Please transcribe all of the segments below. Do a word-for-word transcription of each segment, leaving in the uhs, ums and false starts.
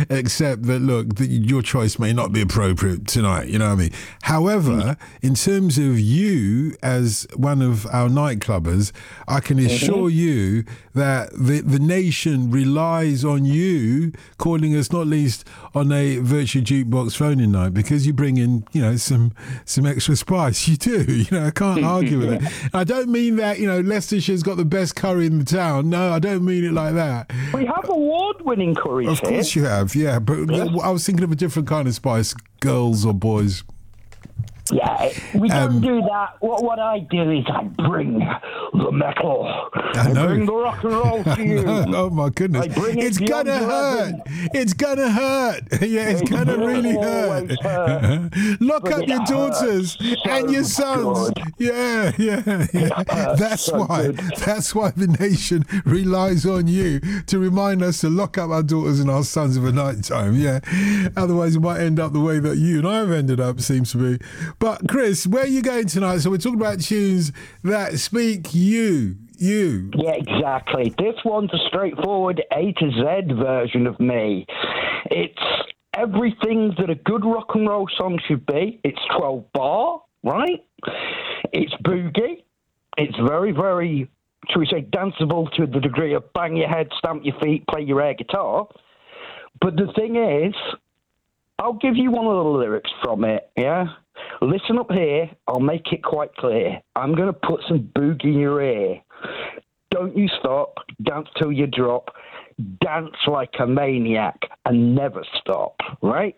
accept that, look, that your choice may not be appropriate tonight, you know what I mean? However, in terms of you as one of our nightclubbers, I can assure mm-hmm. you that the, the nation relies on you calling us, not least on a Virtual Jukebox phone-in night, because you bring in, you know, some some extra spice. You do, you know, I can't argue with it. I don't mean that, you know, Leicestershire's got the best curry in the town. No, I don't mean it like that. We have award-winning curries Of course here. you have, yeah. But yeah. I was thinking of a different kind of spice, girls or boys. Yeah, we don't um, do that. What what I do is I bring the metal. I, I bring the rock and roll to you. Oh my goodness. It's gonna hurt. It's gonna hurt. Yeah, it's, it's gonna really hurt. hurt. Lock but up your daughters so and your sons. Good. Yeah, yeah, yeah. That's so why good. That's why the nation relies on you to remind us to lock up our daughters and our sons of a night time. Yeah. Otherwise it might end up the way that you and I have ended up, seems to be. But Chris, where are you going tonight? So we're talking about tunes that speak you, you. Yeah, exactly. This one's a straightforward A to Z version of me. It's everything that a good rock and roll song should be. It's twelve bar, right? It's boogie. It's very, very, shall we say, danceable to the degree of bang your head, stamp your feet, play your air guitar. But the thing is, I'll give you one of the lyrics from it, yeah? Listen up here, I'll make it quite clear. I'm going to put some boogie in your ear. Don't you stop, dance till you drop, dance like a maniac and never stop, right?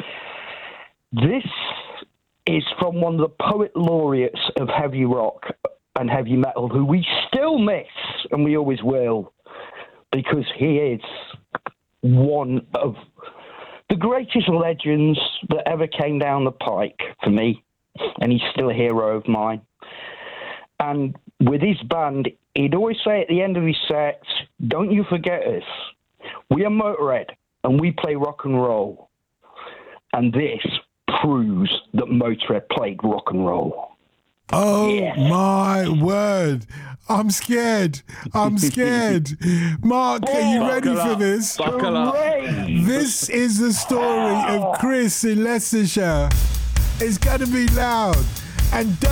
This is from one of the poet laureates of heavy rock and heavy metal who we still miss, and we always will, because he is one of the greatest legends that ever came down the pike for me, and he's still a hero of mine. And with his band, he'd always say at the end of his sets, don't you forget us. We are Motorhead, and we play rock and roll. And this proves that Motorhead played rock and roll. Oh, yeah. My word. I'm scared. I'm scared. Mark, are you ready for this? Buckle up. This is the story of Chris in Leicestershire. It's going to be loud. And don't